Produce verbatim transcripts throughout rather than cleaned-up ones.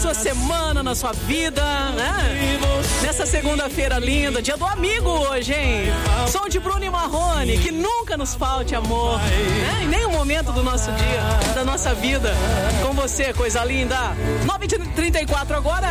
sua semana, na sua vida, né? Nessa segunda-feira linda, dia do amigo hoje, hein? Som de Bruno e Marrone, que nunca nos falte amor, né? Em nenhum momento do nosso dia, da nossa vida, com você, coisa linda. nove e trinta e quatro agora.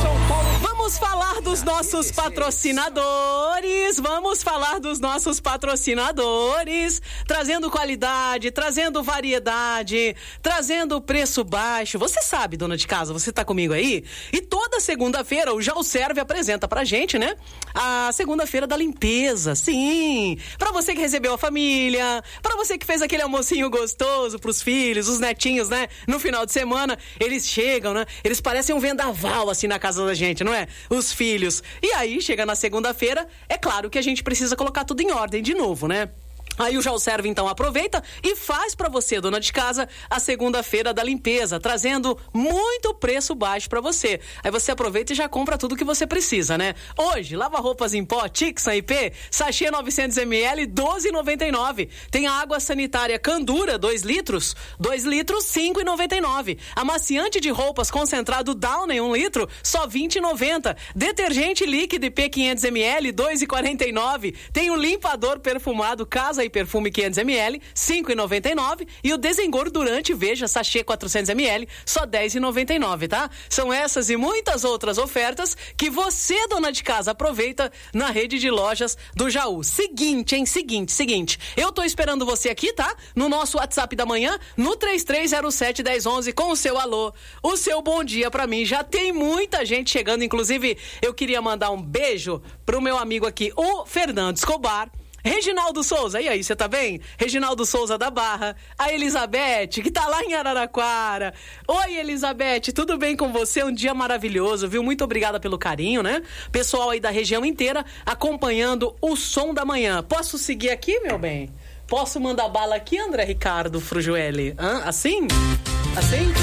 Vamos falar dos nossos patrocinadores, vamos falar dos nossos patrocinadores, trazendo qualidade, trazendo variedade, trazendo preço baixo. Você sabe, dona de casa, você tá comigo aí? E toda segunda-feira o Já o Serve apresenta pra gente, né? A segunda-feira da limpeza, sim. Pra você que recebeu a família, pra você que fez aquele almocinho gostoso pros filhos, os netinhos, né? No final de semana, eles chegam, né? Eles parecem um vendaval assim na casa da gente, não é? Os filhos. E aí, chega na segunda-feira, é claro que a gente precisa colocar tudo em ordem de novo, né? Aí o Já o Serve, então, aproveita e faz pra você, dona de casa, a segunda-feira da limpeza, trazendo muito preço baixo pra você. Aí você aproveita e já compra tudo que você precisa, né? Hoje, lava-roupas em pó, Tixan I P, sachê novecentos mililitros, doze reais e noventa e nove centavos. Tem a água sanitária Candura, dois litros, dois litros, cinco reais e noventa e nove centavos. Amaciante de roupas concentrado Downy, um litro, só vinte reais e noventa centavos. Detergente líquido I P quinhentos mililitros, dois reais e quarenta e nove centavos. Tem o limpador perfumado Casa e Perfume quinhentos mililitros, cinco reais e noventa e nove centavos. E o desengordurante Veja sachê quatrocentos mililitros, só dez reais e noventa e nove centavos, tá? São essas e muitas outras ofertas que você, dona de casa, aproveita na rede de lojas do Jaú. Seguinte, hein? Seguinte, seguinte. Eu tô esperando você aqui, tá? No nosso WhatsApp da manhã, no três três zero sete, um zero um um, com o seu alô, o seu bom dia pra mim. Já tem muita gente chegando, inclusive eu queria mandar um beijo pro meu amigo aqui, o Fernando Escobar, Reginaldo Souza, e aí, você tá bem? Reginaldo Souza da Barra, a Elizabeth, que tá lá em Araraquara. Oi, Elizabeth, tudo bem com você? Um dia maravilhoso, viu? Muito obrigada pelo carinho, né? Pessoal aí da região inteira acompanhando o Som da Manhã. Posso seguir aqui, meu bem? Posso mandar bala aqui, André Ricardo Frujueli? Hã? Assim? Assim?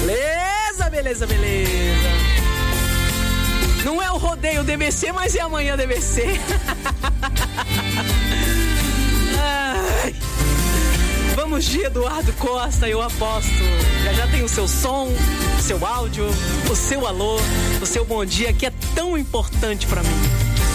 Beleza, beleza, beleza. Não é o rodeio D B C, mas é amanhã D B C. Ai. Vamos de Eduardo Costa, eu aposto. Já já tem o seu som, o seu áudio, o seu alô, o seu bom dia, que é tão importante pra mim.